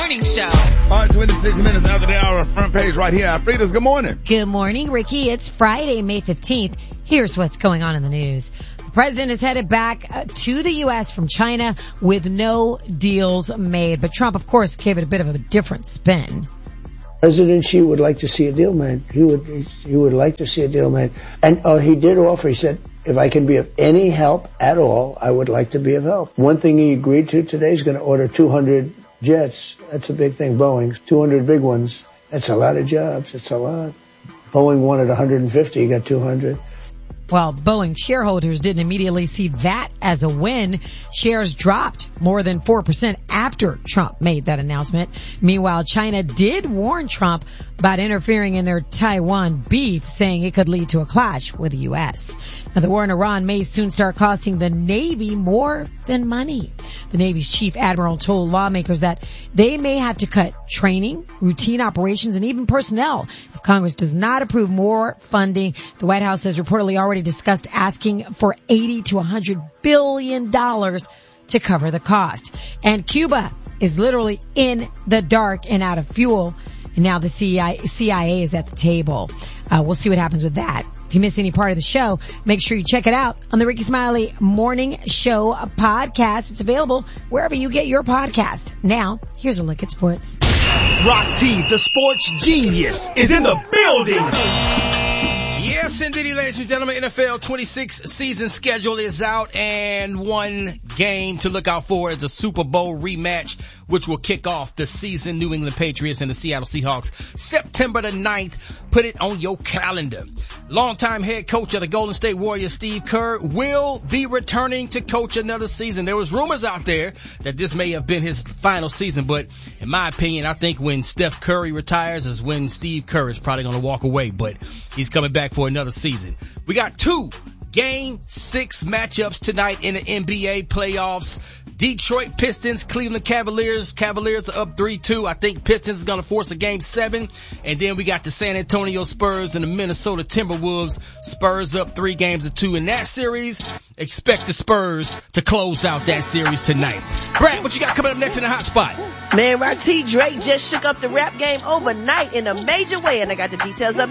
Morning Show. All right, 26 minutes after the hour, front page right here. Frida's good morning. Good morning, Ricky. It's Friday, May 15th. Here's what's going on in the news. The president is headed back to the U.S. from China with no deals made. But Trump, of course, gave it a bit of a different spin. President Xi would like to see a deal made. He would like to see a deal made. And he did offer, he said, if I can be of any help at all, I would like to be of help. One thing he agreed to today is going to order 200 jets. That's a big thing, Boeing's. 200 big ones. That's a lot of jobs. It's a lot. Boeing wanted 150, he got 200. Well, Boeing shareholders didn't immediately see that as a win. Shares dropped more than 4% after Trump made that announcement. Meanwhile, China did warn Trump about interfering in their Taiwan beef, saying it could lead to a clash with the U.S. Now, the war in Iran may soon start costing the Navy more than money. The Navy's chief admiral told lawmakers that they may have to cut training, routine operations, and even personnel if Congress does not approve more funding. The White House has reportedly already discussed asking for $80 to $100 billion to cover the cost. And Cuba is literally in the dark and out of fuel. And now the CIA is at the table. We'll see what happens with that. If you miss any part of the show, make sure you check it out on the Ricky Smiley Morning Show podcast. It's available wherever you get your podcast. Now, here's a look at sports. Rock T, the sports genius, is in the building. Yes, indeed, ladies and gentlemen, NFL 26 season schedule is out, and one game to look out for is a Super Bowl rematch, which will kick off the season. New England Patriots and the Seattle Seahawks, September the 9th. Put it on your calendar. Longtime head coach of the Golden State Warriors, Steve Kerr, will be returning to coach another season. There was rumors out there that this may have been his final season, but in my opinion, I think when Steph Curry retires is when Steve Kerr is probably going to walk away, but he's coming back for another season. We got 2 Game 6 matchups tonight in the NBA playoffs. Detroit Pistons, Cleveland Cavaliers. Cavaliers are up 3-2. I think Pistons is going to force a Game 7. And then we got the San Antonio Spurs and the Minnesota Timberwolves. Spurs up 3-2 in that series. Expect the Spurs to close out that series tonight. Brad, what you got coming up next in the hot spot? Man, Rock T, Drake just shook up the rap game overnight in a major way, and I got the details up